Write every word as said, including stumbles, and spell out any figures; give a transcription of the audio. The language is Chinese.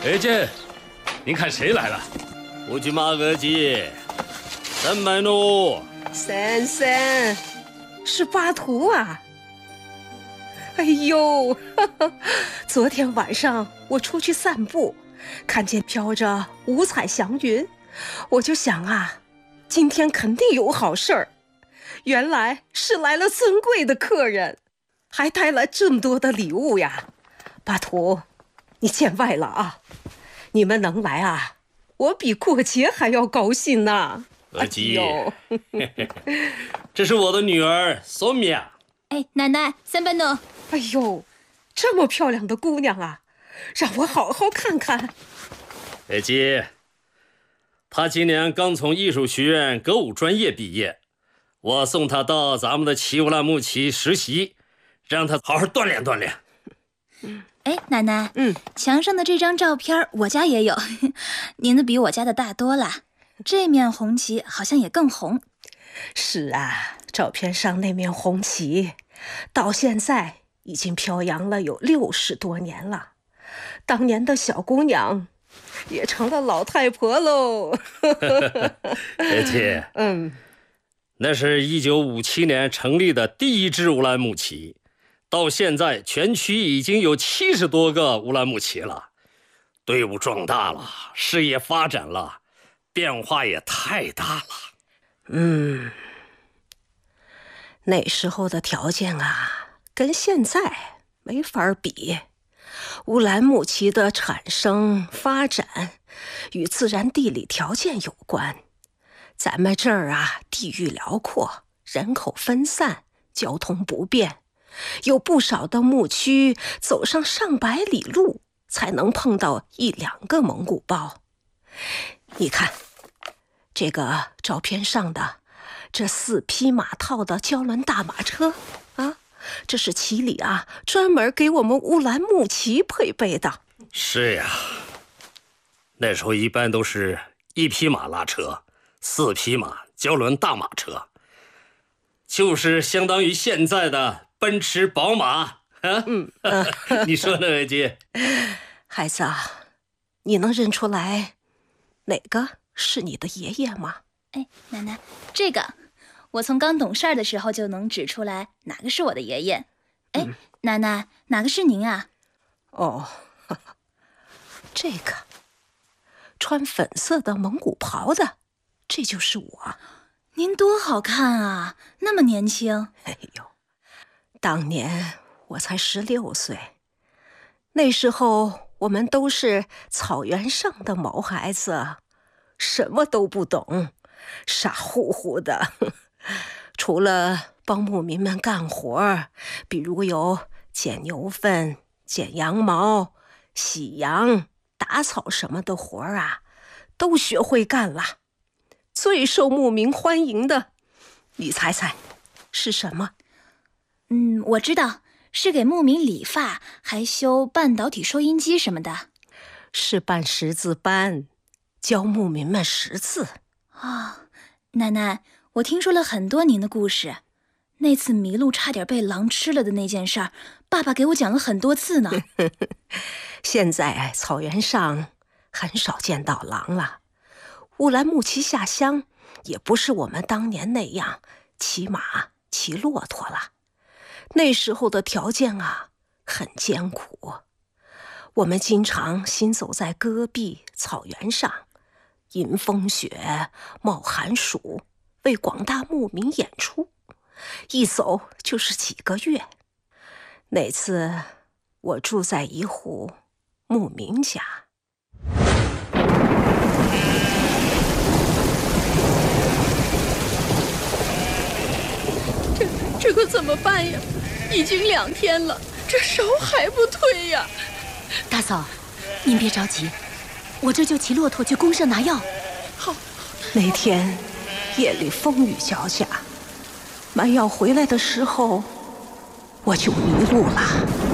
哎姐，您看谁来了？ 乌鸡马额吉，三百奴。 三三，是巴图啊！哎呦，呵呵，昨天晚上我出去散步，看见飘着五彩祥云，我就想啊，今天肯定有好事儿。原来是来了尊贵的客人，还带了这么多的礼物呀！巴图，你见外了啊！你们能来啊，我比过节还要高兴呢。 额吉，哎、这是我的女儿索米娅。 哎，奶奶，三班诺。 哎呦，这么漂亮的姑娘啊，让我好好看看。 额吉，她今年刚从艺术学院歌舞专业毕业，我送她到咱们的齐乌兰木齐实习，让她好好锻炼锻炼。 哎，奶奶， 嗯， 墙上的这张照片我家也有，您的比我家的大多了。这面红旗好像也更红。 是啊，照片上那面红旗到现在已经飘扬了有六十多年了，当年的小姑娘也成了老太婆喽。 额吉， 嗯， 那是一九五七年成立的第一支乌兰木齐，到现在全区已经有七十多个乌兰木齐了，队伍壮大了，事业发展了，变化也太大了。 嗯，那时候的条件啊，跟现在没法比。乌兰木齐的产生发展与自然地理条件有关。咱们这儿啊，地域辽阔，人口分散，交通不便，有不少的牧区走上上百里路才能碰到一两个蒙古包。你看这个照片上的这四匹马套的胶轮大马车啊，这是齐里啊专门给我们乌兰木齐配备的。 是呀，那时候一般都是一匹马拉车，四匹马胶轮大马车，就是相当于现在的奔驰宝马啊。 嗯，呃、 你说呢，额吉？ 孩子啊，你能认出来哪个是你的爷爷吗？ 哎，奶奶，这个我从刚懂事儿的时候就能指出来哪个是我的爷爷。哎、嗯，奶奶，哪个是您啊？ 哦，呵呵，这个穿粉色的蒙古袍的，这就是我。 您多好看啊，那么年轻。 哎呦，当年我才十六岁，那时候我们都是草原上的毛孩子，什么都不懂，傻乎乎的。除了帮牧民们干活，比如有捡牛粪、剪羊毛、洗羊、打草什么的活啊，都学会干了。最受牧民欢迎的，你猜猜是什么？ 嗯，我知道，是给牧民理发，还修半导体收音机什么的。 是办识字班，教牧民们识字。 啊、哦，奶奶，我听说了很多您的故事。那次迷路差点被狼吃了的那件事儿，爸爸给我讲了很多次呢。 现在草原上很少见到狼了，乌兰木齐下乡也不是我们当年那样骑马骑骆驼了。那时候的条件啊很艰苦，我们经常行走在戈壁草原上，迎风雪冒寒暑，为广大牧民演出，一走就是几个月。那次我住在一户牧民家， 这这可怎么办呀？已经两天了，这烧还不退呀！ 大嫂，您别着急，我这就骑骆驼去公社拿药。 好。 那天夜里风雨交加，买药回来的时候我就迷路了。